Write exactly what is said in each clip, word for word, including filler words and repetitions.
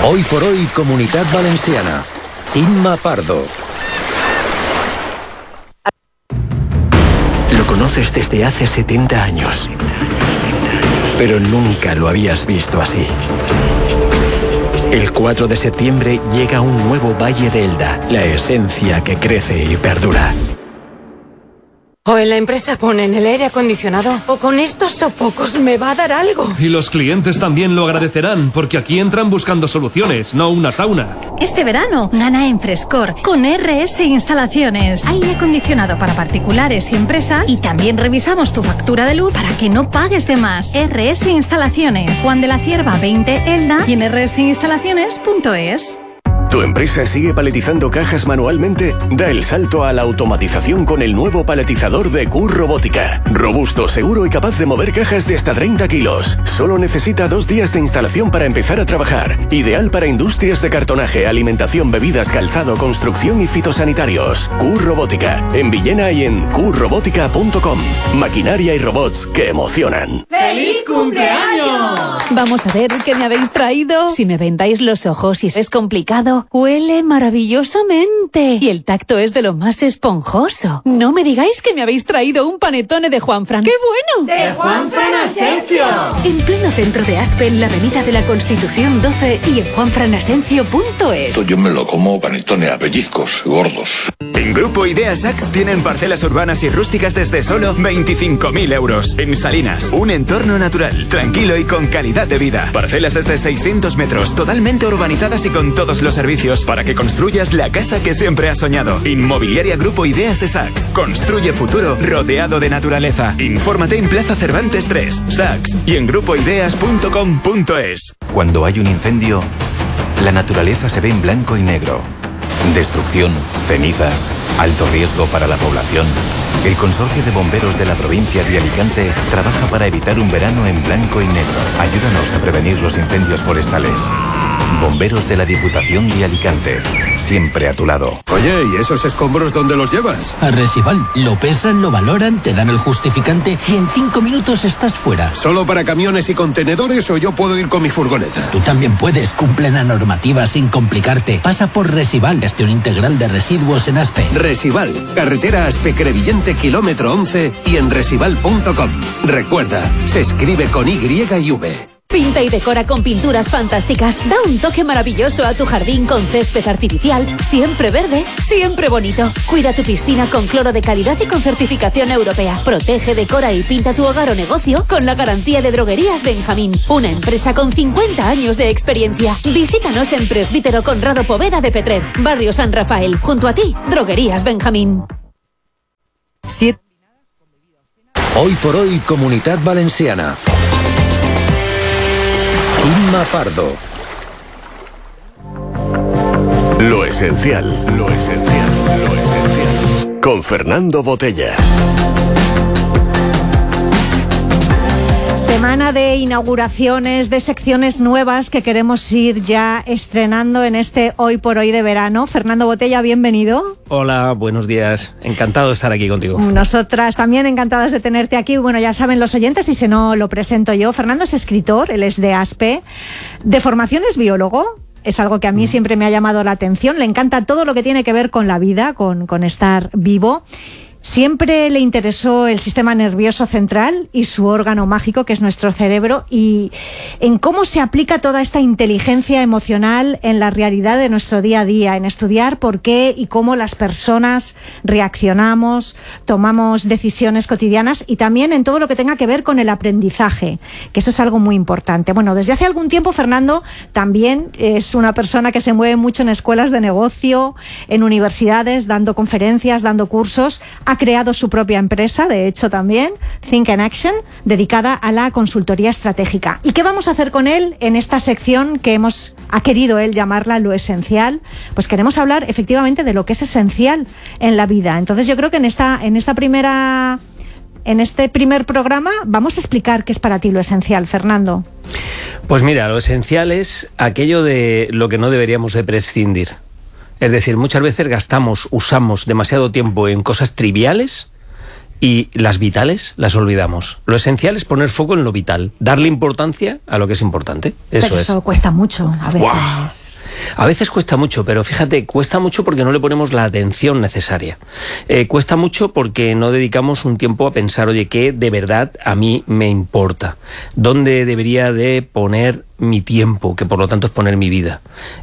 Hoy por hoy, Comunitat Valenciana. Imma Pardo. Lo conoces desde hace setenta años, pero nunca lo habías visto así. El cuatro de septiembre llega un nuevo Valle de Elda, la esencia que crece y perdura. O en la empresa ponen el aire acondicionado, o con estos sofocos me va a dar algo. Y los clientes también lo agradecerán, porque aquí entran buscando soluciones, no una sauna. Este verano, gana en Frescor con R S Instalaciones. Aire acondicionado para particulares y empresas, y también revisamos tu factura de luz para que no pagues de más. R S Instalaciones, Juan de la Cierva veinte Elda y en r s instalaciones punto es. ¿Tu empresa sigue paletizando cajas manualmente? Da el salto a la automatización con el nuevo paletizador de Q Robótica. Robusto, seguro y capaz de mover cajas de hasta treinta kilos. Solo necesita dos días de instalación para empezar a trabajar. Ideal para industrias de cartonaje, alimentación, bebidas, calzado, construcción y fitosanitarios. Q Robótica. En Villena y en q robótica punto com. Maquinaria y robots que emocionan. ¡Feliz cumpleaños! Vamos a ver qué me habéis traído. Si me vendáis los ojos y es complicado, huele maravillosamente. Y el tacto es de lo más esponjoso. No me digáis que me habéis traído un panetone de Juanfran. ¡Qué bueno! ¡De Juanfran Asencio! En pleno centro de Aspe, en la avenida de la Constitución doce y en juanfran asencio punto es. Yo me lo como panetone a pellizcos, gordos. En Grupo Idea Sax tienen parcelas urbanas y rústicas desde solo veinticinco mil euros. En Salinas, un entorno natural, tranquilo y con calidad de vida. Parcelas desde seiscientos metros, totalmente urbanizadas y con todos los servicios para que construyas la casa que siempre has soñado. Inmobiliaria Grupo Ideas de Sax. Construye futuro rodeado de naturaleza. Infórmate en Plaza Cervantes tres, Sax, y en grupo ideas punto com punto es. Cuando hay un incendio, la naturaleza se ve en blanco y negro. Destrucción, cenizas, alto riesgo para la población. El Consorcio de Bomberos de la provincia de Alicante trabaja para evitar un verano en blanco y negro. Ayúdanos a prevenir los incendios forestales. Bomberos de la Diputación de Alicante, siempre a tu lado. Oye, ¿y esos escombros dónde los llevas? A Resival. Lo pesan, lo valoran, te dan el justificante y en cinco minutos estás fuera. ¿Solo para camiones y contenedores o yo puedo ir con mi furgoneta? Tú también puedes. Cumple la normativa sin complicarte. Pasa por Resival, gestión integral de residuos en Aspe. Resival, carretera Aspe-Crevillente, kilómetro once y en resival punto com. Recuerda, se escribe con Y y V. Pinta y decora con pinturas fantásticas. Da un toque maravilloso a tu jardín con césped artificial, siempre verde, siempre bonito. Cuida tu piscina con cloro de calidad y con certificación europea. Protege, decora y pinta tu hogar o negocio con la garantía de Droguerías Benjamín, una empresa con cincuenta años de experiencia. Visítanos en Presbítero Conrado Poveda de Petrer, Barrio San Rafael. Junto a ti, Droguerías Benjamín. Siete. Hoy por hoy, Comunitat Valenciana. Imma Pardo. Lo esencial, lo esencial, lo esencial. Con Fernando Botella. Semana de inauguraciones, de secciones nuevas que queremos ir ya estrenando en este Hoy por Hoy de verano. Fernando Botella, bienvenido. Hola, buenos días. Encantado de estar aquí contigo. Nosotras también encantadas de tenerte aquí. Bueno, ya saben los oyentes, y si no lo presento yo. Fernando es escritor, él es de Aspe. De formación es biólogo. Es algo que a mí siempre me ha llamado la atención. Le encanta todo lo que tiene que ver con la vida, con, con estar vivo. Siempre le interesó el sistema nervioso central y su órgano mágico, que es nuestro cerebro, y en cómo se aplica toda esta inteligencia emocional en la realidad de nuestro día a día, en estudiar por qué y cómo las personas reaccionamos, tomamos decisiones cotidianas, y también en todo lo que tenga que ver con el aprendizaje, que eso es algo muy importante. Bueno, desde hace algún tiempo Fernando también es una persona que se mueve mucho en escuelas de negocio, en universidades, dando conferencias, dando cursos. Ha creado su propia empresa, de hecho también, Think and Action, dedicada a la consultoría estratégica. ¿Y qué vamos a hacer con él en esta sección que hemos, ha querido él llamarla Lo Esencial? Pues queremos hablar efectivamente de lo que es esencial en la vida. Entonces yo creo que en esta, en esta primera, en este primer programa vamos a explicar qué es para ti lo esencial, Fernando. Pues mira, lo esencial es aquello de lo que no deberíamos de prescindir. Es decir, muchas veces gastamos, usamos demasiado tiempo en cosas triviales y las vitales las olvidamos. Lo esencial es poner foco en lo vital, darle importancia a lo que es importante. Eso Pero eso es. cuesta mucho a veces. ¡Guau! A veces cuesta mucho, pero fíjate, cuesta mucho porque no le ponemos la atención necesaria. Eh, cuesta mucho porque no dedicamos un tiempo a pensar, oye, ¿qué de verdad a mí me importa? ¿Dónde debería de poner mi tiempo, que por lo tanto es poner mi vida?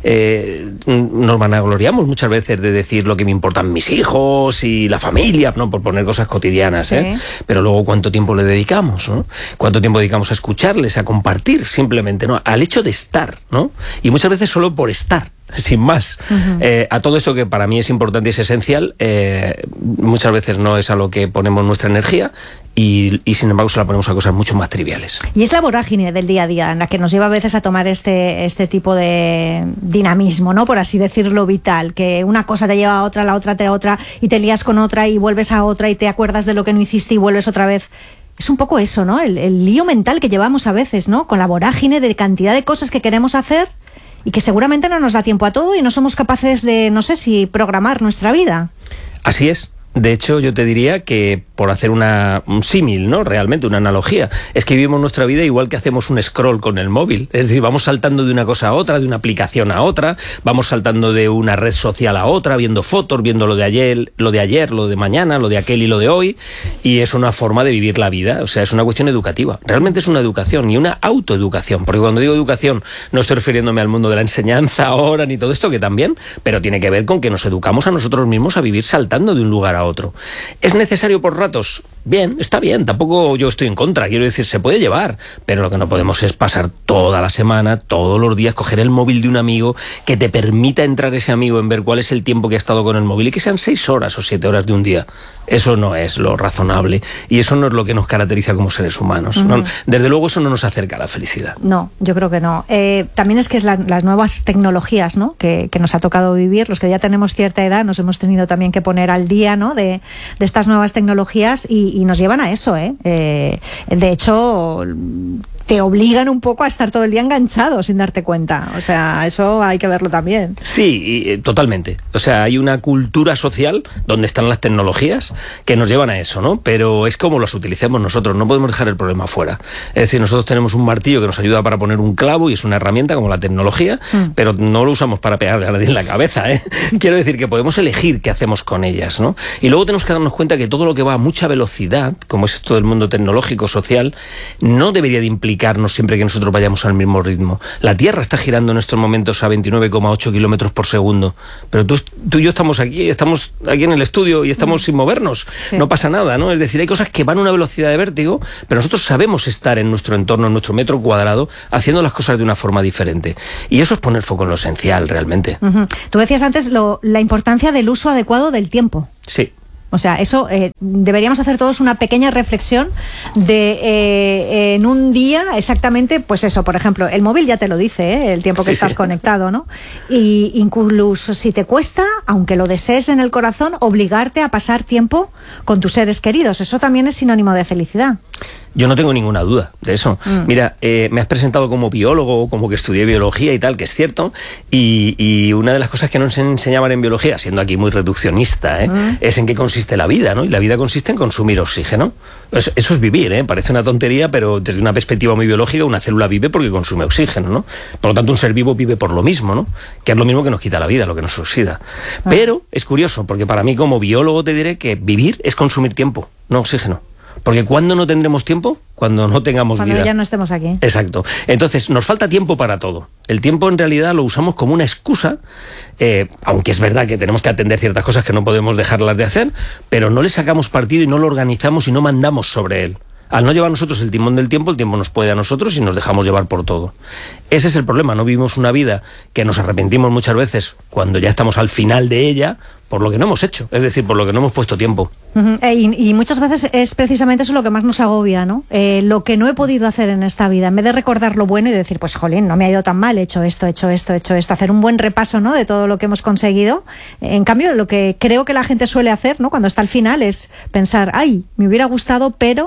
Eh, nos vanagloriamos muchas veces de decir lo que me importan mis hijos y la familia, ¿no? Por poner cosas cotidianas, sí. ¿eh? Pero luego, ¿cuánto tiempo le dedicamos, ¿no? ¿Cuánto tiempo dedicamos a escucharles, a compartir simplemente, ¿no? Al hecho de estar, ¿no? Y muchas veces solo por estar, sin más. Uh-huh. eh, a todo eso que para mí es importante y es esencial, eh, muchas veces no es a lo que ponemos nuestra energía y, y sin embargo se la ponemos a cosas mucho más triviales. Y es la vorágine del día a día en la que nos lleva a veces a tomar este, este tipo de dinamismo, ¿no? Por así decirlo, vital, que una cosa te lleva a otra, la otra te a otra, y te lías con otra y vuelves a otra y te acuerdas de lo que no hiciste y vuelves otra vez. Es un poco eso, ¿no? El, el lío mental que llevamos a veces, ¿no? Con la vorágine de cantidad de cosas que queremos hacer y que seguramente no nos da tiempo a todo y no somos capaces de, no sé si, programar nuestra vida. Así es. De hecho, yo te diría que, por hacer una, un símil, ¿no? Realmente, una analogía, es que vivimos nuestra vida igual que hacemos un scroll con el móvil. Es decir, vamos saltando de una cosa a otra, de una aplicación a otra, vamos saltando de una red social a otra, viendo fotos, viendo lo de ayer, lo de ayer, lo de mañana, lo de aquel y lo de hoy, y es una forma de vivir la vida. O sea, es una cuestión educativa. Realmente es una educación y una autoeducación, porque cuando digo educación no estoy refiriéndome al mundo de la enseñanza ahora ni todo esto, que también, pero tiene que ver con que nos educamos a nosotros mismos a vivir saltando de un lugar a otro. ¿Es necesario por ratos? Bien, está bien, tampoco yo estoy en contra, quiero decir, se puede llevar, pero lo que no podemos es pasar toda la semana, todos los días, coger el móvil de un amigo, que te permita entrar ese amigo en ver cuál es el tiempo que ha estado con el móvil y que sean seis horas o siete horas de un día. Eso no es lo razonable y eso no es lo que nos caracteriza como seres humanos. Uh-huh. ¿no? Desde luego eso no nos acerca a la felicidad. No, yo creo que no. Eh, también es que es la, las nuevas tecnologías, ¿no? que, que nos ha tocado vivir, los que ya tenemos cierta edad, nos hemos tenido también que poner al día, ¿no? de, de estas nuevas tecnologías y, y nos llevan a eso. ¿eh? Eh, de hecho, te obligan un poco a estar todo el día enganchado sin darte cuenta. O sea, eso hay que verlo también. Sí, y, eh, totalmente. O sea, hay una cultura social donde están las tecnologías que nos llevan a eso, ¿no? Pero es como las utilicemos nosotros, no podemos dejar el problema fuera. Es decir, nosotros tenemos un martillo que nos ayuda para poner un clavo y es una herramienta como la tecnología, mm. pero no lo usamos para pegarle a nadie en la cabeza, ¿eh? Quiero decir que podemos elegir qué hacemos con ellas, ¿no? Y luego tenemos que darnos cuenta que todo lo que va a mucha velocidad, como es esto del mundo tecnológico, social, no debería de implicarnos siempre que nosotros vayamos al mismo ritmo. La Tierra está girando en estos momentos a veintinueve coma ocho kilómetros por segundo, pero tú, tú y yo estamos aquí, estamos aquí en el estudio y estamos mm. sin movernos. Sí. No pasa nada, ¿no? Es decir, hay cosas que van a una velocidad de vértigo, pero nosotros sabemos estar en nuestro entorno, en nuestro metro cuadrado, haciendo las cosas de una forma diferente. Y eso es poner foco en lo esencial, realmente. Uh-huh. Tú decías antes lo, la importancia del uso adecuado del tiempo. Sí. O sea, eso eh, deberíamos hacer todos una pequeña reflexión de eh, en un día exactamente, pues eso, por ejemplo, el móvil ya te lo dice, ¿eh? El tiempo que sí, estás sí. conectado, ¿no? Y incluso si te cuesta, aunque lo desees en el corazón, obligarte a pasar tiempo con tus seres queridos. Eso también es sinónimo de felicidad. Yo no tengo ninguna duda de eso. Mm. Mira, eh, me has presentado como biólogo, como que estudié biología y tal, que es cierto, y, y una de las cosas que nos enseñaban en biología, siendo aquí muy reduccionista, ¿eh? mm. es en qué consiste la vida, ¿no? Y la vida consiste en consumir oxígeno. Eso, eso es vivir, ¿eh? Parece una tontería, pero desde una perspectiva muy biológica, una célula vive porque consume oxígeno, ¿no? Por lo tanto, un ser vivo vive por lo mismo, ¿no? Que es lo mismo que nos quita la vida, lo que nos oxida. Ah. Pero es curioso, porque para mí como biólogo te diré que vivir es consumir tiempo, no oxígeno. Porque ¿cuándo no tendremos tiempo? Cuando no tengamos Cuando vida. Cuando ya no estemos aquí. Exacto. Entonces, nos falta tiempo para todo. El tiempo en realidad lo usamos como una excusa, eh, aunque es verdad que tenemos que atender ciertas cosas que no podemos dejarlas de hacer, pero no le sacamos partido y no lo organizamos y no mandamos sobre él. Al no llevar nosotros el timón del tiempo, el tiempo nos puede a nosotros y nos dejamos llevar por todo. Ese es el problema, no vivimos una vida que nos arrepentimos muchas veces cuando ya estamos al final de ella por lo que no hemos hecho, es decir, por lo que no hemos puesto tiempo. Uh-huh. e, y, y muchas veces es precisamente eso lo que más nos agobia, ¿no? Eh, lo que no he podido hacer en esta vida, en vez de recordar lo bueno y decir, pues jolín, no me ha ido tan mal, he hecho esto, he hecho esto, he hecho esto, hacer un buen repaso, ¿no? De todo lo que hemos conseguido. En cambio, lo que creo que la gente suele hacer, ¿no? Cuando está al final es pensar, ay, me hubiera gustado, pero...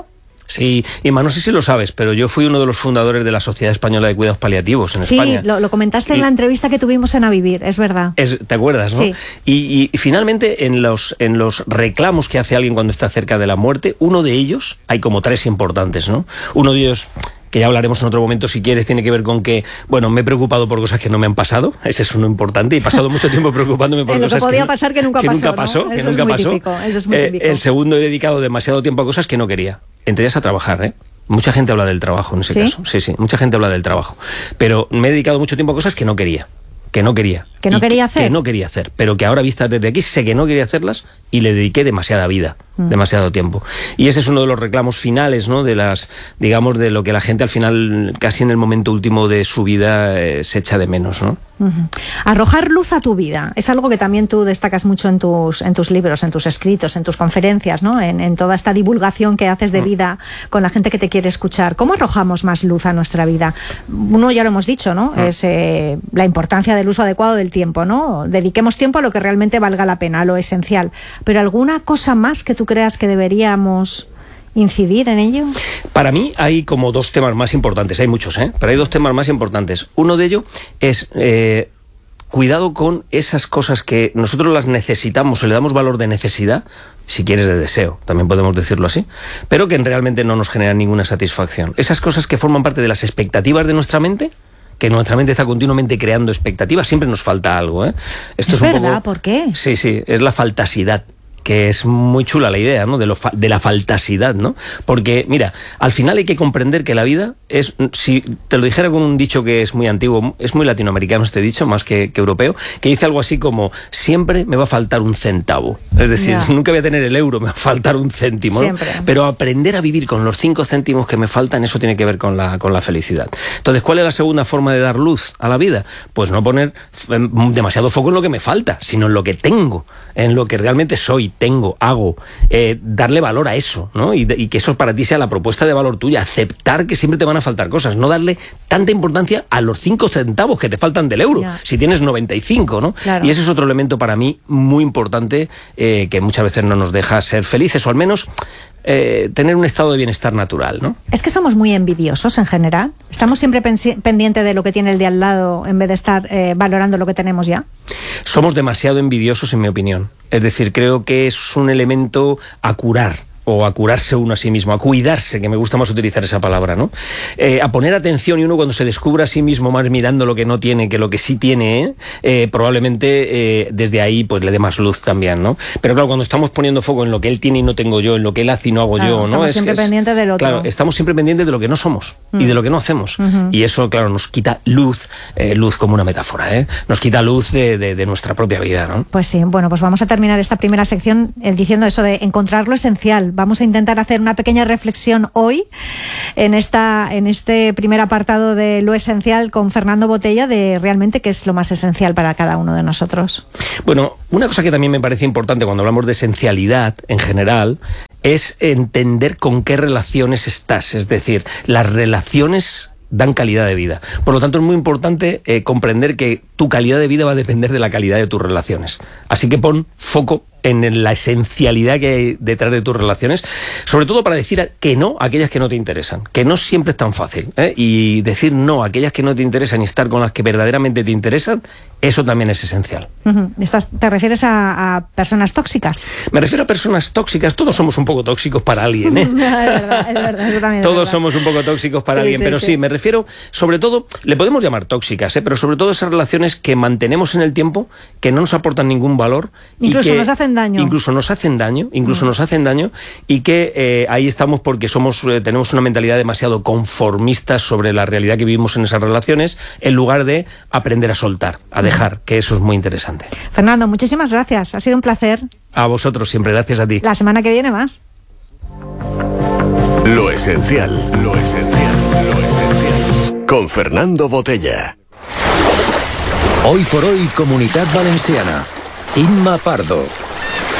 Sí, Inma, no sé si lo sabes, pero yo fui uno de los fundadores de la Sociedad Española de Cuidados Paliativos en sí, España. Sí, lo, lo comentaste en la entrevista que tuvimos en A Vivir, es verdad. Es, ¿te acuerdas, no? Sí. Y, y finalmente, en los, en los reclamos que hace alguien cuando está cerca de la muerte, uno de ellos, hay como tres importantes, ¿no? Uno de ellos, que ya hablaremos en otro momento si quieres, tiene que ver con que, bueno, me he preocupado por cosas que no me han pasado, ese es uno importante, y he pasado mucho tiempo preocupándome por en lo cosas que podía que, pasar que nunca que pasó, nunca ¿no? pasó, que eso nunca es muy pasó. Típico, eso es muy Eh, típico. el segundo, he dedicado demasiado tiempo a cosas que no quería, entre ellas a trabajar, ¿eh? Mucha gente habla del trabajo en ese ¿Sí? caso, sí, sí, mucha gente habla del trabajo, pero me he dedicado mucho tiempo a cosas que no quería. Que no quería. ¿Que no y quería que, hacer? Que no quería hacer, pero que ahora vistas desde aquí sé que no quería hacerlas y le dediqué demasiada vida, mm. demasiado tiempo. Y ese es uno de los reclamos finales, ¿no? De las, digamos, de lo que la gente al final, casi en el momento último de su vida, eh, se echa de menos, ¿no? Uh-huh. Arrojar luz a tu vida es algo que también tú destacas mucho en tus, en tus libros, en tus escritos, en tus conferencias, ¿no? En, en toda esta divulgación que haces de vida con la gente que te quiere escuchar. ¿Cómo arrojamos más luz a nuestra vida? Uno ya lo hemos dicho, ¿no? Uh-huh. Es eh, la importancia del uso adecuado del tiempo, ¿no? Dediquemos tiempo a lo que realmente valga la pena, a lo esencial. Pero ¿alguna cosa más que tú creas que deberíamos incidir en ello? Para mí hay como dos temas más importantes, hay muchos, ¿eh? Pero hay dos temas más importantes. Uno de ellos es eh, cuidado con esas cosas que nosotros las necesitamos, o le damos valor de necesidad, si quieres de deseo, también podemos decirlo así, pero que realmente no nos generan ninguna satisfacción. Esas cosas que forman parte de las expectativas de nuestra mente, que nuestra mente está continuamente creando expectativas, siempre nos falta algo, ¿eh? Esto es, es un verdad, poco... ¿por qué? Sí, sí, es la faltasidad, que es muy chula la idea, ¿no? De, lo fa de la faltasidad, ¿no? Porque, mira, al final hay que comprender que la vida es, si te lo dijera con un dicho que es muy antiguo, es muy latinoamericano este dicho, más que, que europeo, que dice algo así como, siempre me va a faltar un centavo. Es decir, yeah. nunca voy a tener el euro, me va a faltar un céntimo, ¿no? Pero aprender a vivir con los cinco céntimos que me faltan, eso tiene que ver con la, con la felicidad. Entonces, ¿cuál es la segunda forma de dar luz a la vida? Pues no poner demasiado foco en lo que me falta, sino en lo que tengo, en lo que realmente soy, tengo, hago, eh, darle valor a eso, ¿no? Y, de, y que eso para ti sea la propuesta de valor tuya, aceptar que siempre te van a faltar cosas, no darle tanta importancia a los cinco centavos que te faltan del euro, yeah. si tienes noventa y cinco, ¿no? Claro. Y ese es otro elemento para mí muy importante, eh, que muchas veces no nos deja ser felices, o al menos Eh, tener un estado de bienestar natural, ¿no? Es que somos muy envidiosos en general. Estamos siempre pendientes de lo que tiene el de al lado en vez de estar eh, valorando lo que tenemos ya. Somos demasiado envidiosos, en mi opinión. Es decir, creo que es un elemento a curar, o a curarse uno a sí mismo, a cuidarse, que me gusta más utilizar esa palabra, ¿no? Eh, a poner atención, y uno cuando se descubra a sí mismo más mirando lo que no tiene que lo que sí tiene, ¿eh? Eh, probablemente eh, desde ahí pues le dé más luz también, ¿no? Pero claro, cuando estamos poniendo foco en lo que él tiene y no tengo yo, en lo que él hace y no hago claro, yo, ¿no? Estamos es, siempre es, pendientes del otro. Claro, estamos siempre pendientes de lo que no somos mm. y de lo que no hacemos. Uh-huh. Y eso, claro, nos quita luz, eh, luz como una metáfora, ¿eh? Nos quita luz de, de, de nuestra propia vida, ¿no? Pues sí, bueno, pues vamos a terminar esta primera sección eh, diciendo eso de encontrar lo esencial. Vamos a intentar hacer una pequeña reflexión hoy en esta en este primer apartado de lo esencial con Fernando Botella, de realmente qué es lo más esencial para cada uno de nosotros. Bueno, una cosa que también me parece importante cuando hablamos de esencialidad en general es entender con qué relaciones estás, es decir, las relaciones dan calidad de vida. Por lo tanto, es muy importante eh, comprender que tu calidad de vida va a depender de la calidad de tus relaciones. Así que pon foco en la esencialidad que hay detrás de tus relaciones, sobre todo para decir que no a aquellas que no te interesan, que no siempre es tan fácil, ¿eh? Y decir no a aquellas que no te interesan y estar con las que verdaderamente te interesan, eso también es esencial. Uh-huh. ¿Estás, ¿Te refieres a, a personas tóxicas? Me refiero a personas tóxicas, todos somos un poco tóxicos para alguien, ¿eh? es verdad, es verdad, eso también es todos verdad. somos un poco tóxicos para sí, alguien, sí, pero sí. sí, me refiero, sobre todo, le podemos llamar tóxicas, ¿eh? Pero sobre todo esas relaciones que mantenemos en el tiempo, que no nos aportan ningún valor. Incluso y que nos hacen daño. Incluso nos hacen daño, incluso mm. nos hacen daño, y que eh, ahí estamos porque somos eh, tenemos una mentalidad demasiado conformista sobre la realidad que vivimos en esas relaciones, en lugar de aprender a soltar, a dejar, que eso es muy interesante. Fernando, muchísimas gracias, ha sido un placer. A vosotros siempre, gracias a ti. La semana que viene más. Lo esencial, lo esencial, lo esencial. Con Fernando Botella. Hoy por hoy, Comunitat Valenciana. Inma Pardo.